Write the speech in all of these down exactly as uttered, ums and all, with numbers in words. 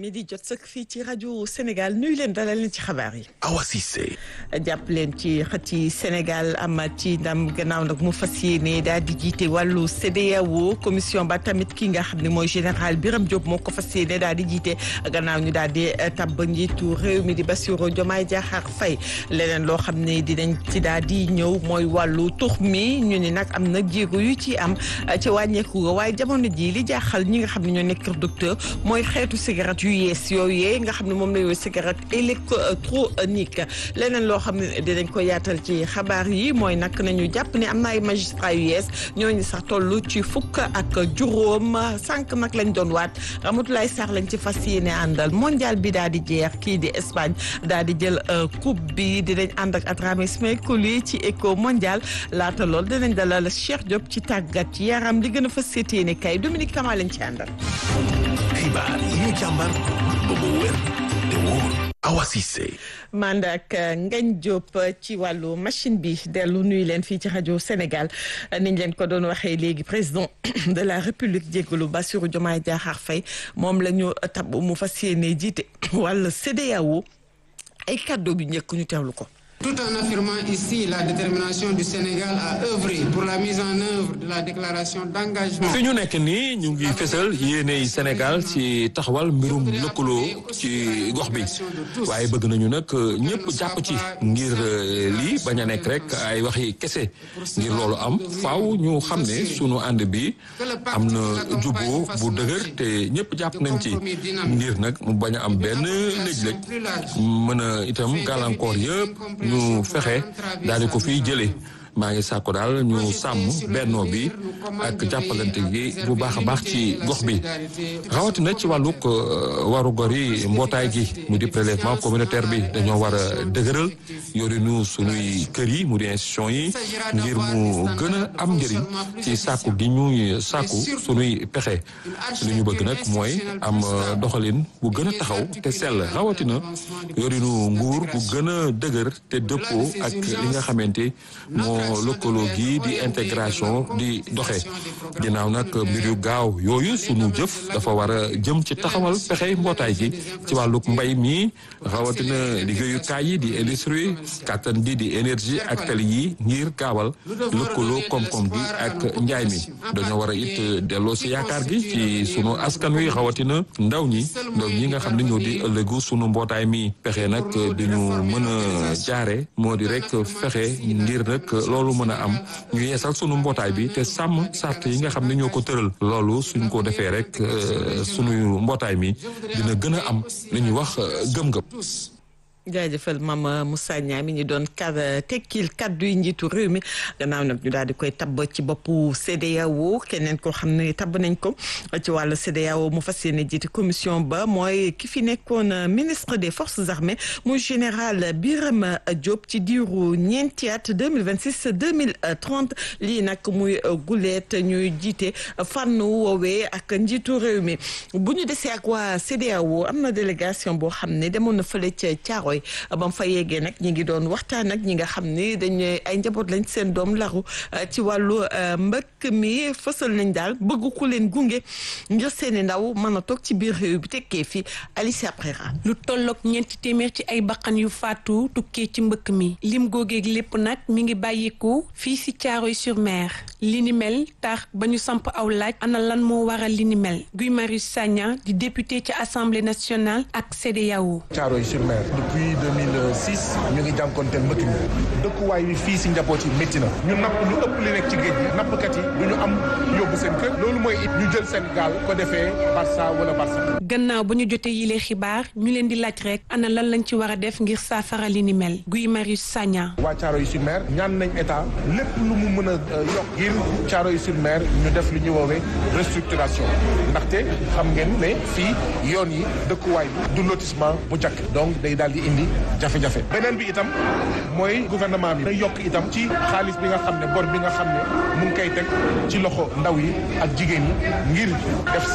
midi jot sëkk fii ci rajo Sénégal nuyu leen dalal leen ci xabaar yi. Awa Cissé. jàpp leen ci xëti Sénégal am ci ndam gannaaw nag mu fas yéene daal di jiite wàllu C E D E A O commission ba tamit ki nga xam ne mooy général Birame Diop moo ko fas yéene daal di jiite gannaaw ñu daal di tabb njiitu réew mi di Bassirou Diomaye Diakhar Faye leneen loo xam ne dinañ ci daal di ñëw mooy wàllu tux mi ñu ni nag am na jéego yu ci am ci wàññeeku waaye jamono ji li jaaxal ñi nga xam ne ñoo nekk kër docteur mooy xeetu cigarette yu yees yooyee nga xam ne moom la yooyu cigarette électronique leneen loo xam ne dinañ ko yaatal ci xabaar yi mooy nag nañu jàpp ne am na ay magistrat yu yees ñooñu sax toll ci fukk ak juróom sànq nag lañ doon waat Ramatoulaye Sarr lañ ci fas yéene àndal mondial bi daal di jeex kii di Espagne daal di jël coupe bi dinañ ànd ak Adrame Ismaël Coly ci éco mondial laata lool dinañ dalal Cheikh Diop ci tàggat yaram li gën a fas seeteene kay Dominique Kama lañ ci àndal. xibaar yi ñu càmbar ba mu wér te wóor Awa Cissé. mandak Ngagne Diop ci wàllu machine bi dellu nuyu leen fii ci rajo Sénégal niñ leen ko doon waxee léegi président de la République jégalu Bassirou Diomaye Diakhar Faye moom la ñu tab mu fas yéene jiite wàllu C E D E A O ay kàddu bi njëkk ñu teewlu ko. Tout en affirmant ici la détermination du Sénégal à œuvrer pour la mise en œuvre de la déclaration d'engagement. fi ñu nekk nii ñu ngi fësal yéeney Sénégal ci taxawal mbirum lëkkaloo ci gox bi waaye bëgg nañu nag ñëpp jàpp ci ngir lii bañ a nekk rek ay waxi kese ngir loolu am faaw ñu xam ne sunu ànd bi am na juboo bu dëgër te ñëpp jàpp nañ ci ngir nag mu bañ a am benn lëj-lëj mën a itam gàllankoor yëpp. ñu fexe daal di ko fiy jëlee maa ngi sàkku daal ñu sàmm bennoo bi ak jàppalante gi bu baax a baax ci gox bi rawatina ci wàllug waru gor yi mbootaay gi mu di prélèvement communautaire bi dañoo war a dëgëral yorinu sunuy kër yi mu di institution yi ngir mu gën a am njëriñ ci sàkku gi ñuy sàkku sunuy pexe li ñu bëgg nag mooy am doxalin bu gën a taxaw te sell rawatina yorinu nguur bu gën a dëgër te dëppoo ak li nga xamante moo lëkkaloo gi di intégration di doxe ginnaaw nag mbir yu gaaw yooyu sunu jëf dafa war a jëm ci taxawal pexe mbootaay gi ci wàlluk mbay mi rawatina liggéeyukaay yi di industrie kàttan bi di énergie ak tali yi ngir gaawal lëkkaloo koom-koom gi ak njaay mi dañoo war a it delloo si yaakaar gi ci sunu askan wi rawatina ndaw ñi ndaw ñi nga xam ne ñoo di ëllëgu sunu mbootaay mi pexe nag bi ñu mën a jaare moo di rek fexe ngir nag loolu mën a am ñu yeesal sunu mbootaay bi te sàmm sart yi nga xam ne ñoo ko tëral loolu suñ ko defee rek sunu mbootaay mi dina gën a am li ñuy wax gëm-gëm. jaajëfal Mame Moussa Niang mi ñu doon kar tekkil kaddu yi njiitu réew mi gannaaw nag ñu daal di koy tabb ci boppu C E D E A O keneen koo xam ne tabb nañ ko ci wàllu C E D E A O mu fas yéene jiite commission ba mooy ki fi nekkoon ministre des forces armées muy général Birame Diop ci diiru ñeenti at deux mille vingt six deux mille trente lii nag muy guleet ñuy jiite fànn woowee ak njiitu réew mi bu ñu desee ak waa C E D E A O am na délégation boo xam ne demoon na fële ca Thiaroye ba mu fa yeggee nag ñi ngi doon waxtaan ak ñi nga xam ni dañuy ay njaboot lañ seen doom laru ci wàllu mbëkk mi fësal nañ daal bëgg ku leen gunge ngir seeni ndaw mën a toog ci biir réew bi tekkee fi Alicia Prera. lu tolloog ñeenti téeméer ci ay bakkan yu faatu tukkee ci mbëkk mi lim googeeg lépp nag mi ngi bàyyeeku fii si Thiaroye-sur-Mer li ni mel tax ba ñu samp aw laaj ana lan moo waral li ni mel Guy Marius Sagna di député ci assemblée nationale ak C E D E A O. Thiaroye-sur-Mer depuis deux mille six ñu ngi jànkonteel mbëkk mi dëkkuwaay bi fii si njaboot yi métti na ñu napp lu ëpp li nekk ci géej gi nappkat yi du ñu am yóbbu seen kër loolu mooy it ñu jël seen gaal ko defee Barça wala Barça. gannaaw ba ñu jotee yile xibaar ñu leen di laaj rek ana lan lañ ci war a def ngir saafara li ni mel Guy Marius Sagna. waa Thiaroye-sur-Mer ñaan nañ état lépp lu mu mën a yokk ngir Thiaroye-sur-Mer ñu def li ñuy woowee restructuration ndaxte xam ngeen ne fii yoon yi dëkkuwaay bi du lotissement bu jàkk donc day daal di indi jafe-jafe beneen bi itam mooy gouvernement bi day yokk itam ci xaalis bi nga xam ne bor bi nga xam ne mu ngi koy teg ci loxo ndaw yi ak jigéen yi ngir def si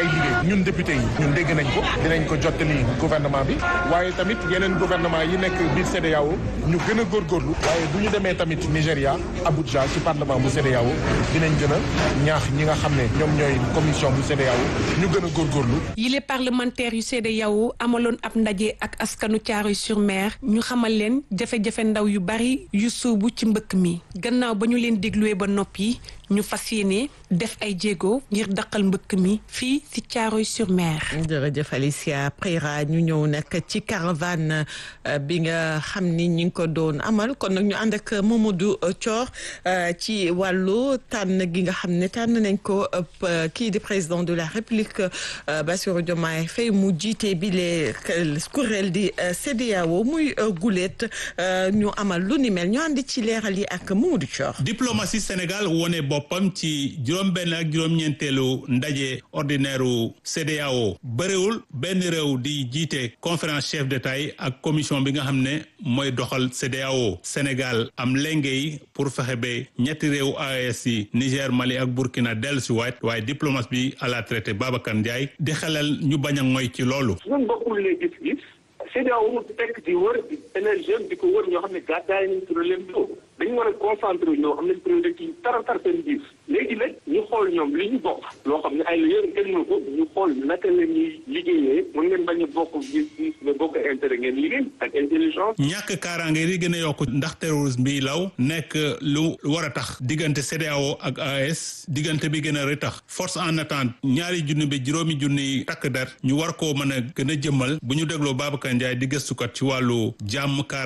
ay liggéey ñun député yi ñun dégg nañ ko dinañ ko jottali gouvernement bi waaye tamit yeneen gouvernement yi nekk biir C E D E A O ñu gën a góorgóorlu waaye bu ñu demee tamit Nigéria Abuja ci parlement bu C E D E A O dinañ gën a ñaax ñi nga xam ne ñoom ñooy commission bu C E D E A O ñu gën a góorgóorlu. yile parlementaire yu C E D E A O amaloon ab ndaje ak askanu Thiaroye-sur-Mer ñu xamal leen jafe-jafe ndaw yu bari yu suubu ci mbëkk mi gannaaw ba ñu leen dégluwee ba noppi ñu fas yéene def ay jéego ngir daqal mbëkk mi fii ci Thiaroye-sur-Mer. jërëjëf Alicia Prera ñu ñëw nag ci caravane bi nga xam ni ñi ngi ko doon amal kon nag ñu ànd ak Mamadou Thior ci wàllu tànn gi nga xam ne tànn nañ ko kii di président de la République Bassirou Diomaye Faye mu jiite bi les kuréel di C E D E A O muy gulet ñu amal lu ni mel ñu ànd ci leeral yi ak Mamadou Thior. diplomatie Sénégal wone boppam ci juróom-benn ak juróom-ñeenteelu ndaje ordinaire u C E D E A O bëriwul benn réew di jiite conférence chef d'État yi ak commission bi nga xam ne mooy doxal C E D E A O Sénégal am lengey pour fexe ba ñetti réew A E S yi Niger Mali ak Burkina dellusiwaat waaye diplomate bi à la traité Babacar Ndiaye di xelal ñu bañ a ngoy ci loolu. ñun bokkul les gis-gis C E D E A O mu tekk di wër di énergie di ko wër ñoo xam ne gàddaay nañ problème boobu dañu war a concentré ñoo xam ne problème yi tara tar seen biir léegi nag ñu xool ñoom li ñu bokk loo xam ne ay la yéen kenn mënu ko ñu xool naka la ñuy liggéeyee mën ngeen bañ a bokk gis-gis mais bokk intérêt ngeen liggéey ak intelligence. ñàkk kaaraange yi gën a yokk ndax terrorisme bi law nekk lu war a tax diggante C E D E A O ak A E S diggante bi gën a retax force en attente ñaari junni ba juróomi junni takk der ñu war koo mën a gën a jëmmal bu ñu dégloo Babacar Ndiaye di gëstukat ci wàllu jàmm